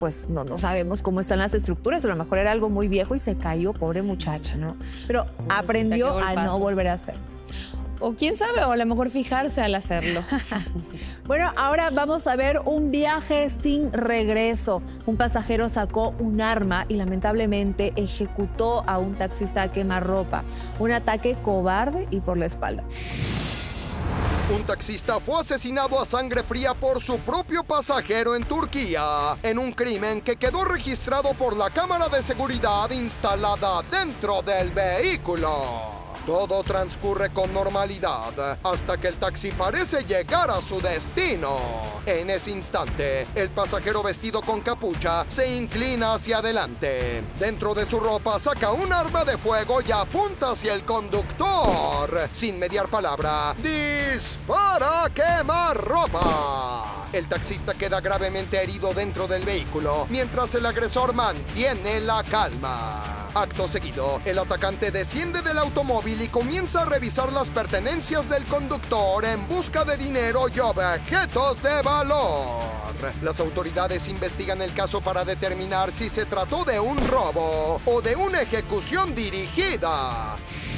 pues no sabemos cómo están las estructuras, a lo mejor era algo muy viejo y se cayó, pobre muchacha, ¿no? Pero aprendió a no volver a hacer. O quién sabe, o a lo mejor fijarse al hacerlo. Bueno, ahora vamos a ver un viaje sin regreso. Un pasajero sacó un arma y lamentablemente ejecutó a un taxista a quemarropa. Un ataque cobarde y por la espalda. Un taxista fue asesinado a sangre fría por su propio pasajero en Turquía, en un crimen que quedó registrado por la cámara de seguridad instalada dentro del vehículo. Todo transcurre con normalidad hasta que el taxi parece llegar a su destino. En ese instante, el pasajero vestido con capucha se inclina hacia adelante. Dentro de su ropa saca un arma de fuego y apunta hacia el conductor. Sin mediar palabra, ¡dispara quemarropa! El taxista queda gravemente herido dentro del vehículo, mientras el agresor mantiene la calma. Acto seguido, el atacante desciende del automóvil y comienza a revisar las pertenencias del conductor en busca de dinero y objetos de valor. Las autoridades investigan el caso para determinar si se trató de un robo o de una ejecución dirigida.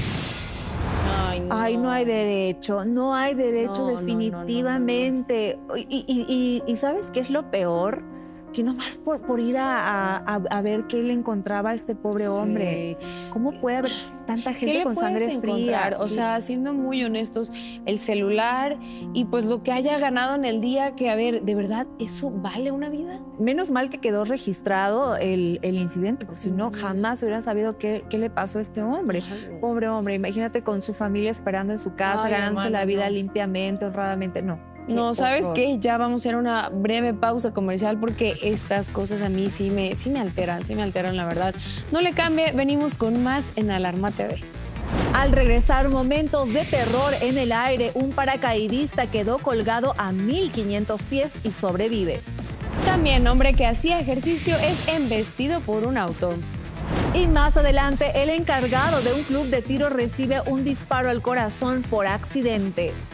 Ay, no hay derecho, no hay derecho definitivamente. No. Y ¿sabes qué es lo peor? Que nomás por ir a ver qué le encontraba a este pobre hombre. ¿Cómo puede haber tanta gente con sangre fría? O sea, siendo muy honestos, el celular y pues lo que haya ganado en el día, que a ver, ¿de verdad eso vale una vida? Menos mal que quedó registrado el incidente, porque si no, jamás hubieran sabido qué le pasó a este hombre. Pobre hombre, imagínate con su familia esperando en su casa, ganándose la vida limpiamente, honradamente, no. No, ¿sabes qué? Ya vamos a hacer una breve pausa comercial porque estas cosas a mí sí me alteran, la verdad. No le cambie, venimos con más en Alarma TV. Al regresar, momentos de terror en el aire, un paracaidista quedó colgado a 1,500 pies y sobrevive. También, hombre que hacía ejercicio es embestido por un auto. Y más adelante, el encargado de un club de tiro recibe un disparo al corazón por accidente.